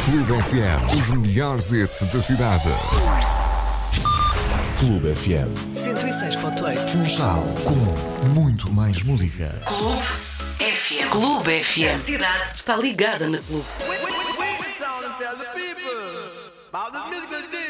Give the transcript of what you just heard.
Clube FM, os melhores hits da cidade. Clube FM 106.8. Funchal, com muito mais música. Clube FM. Clube FM. A cidade está ligada na Clube. We tell the people about the music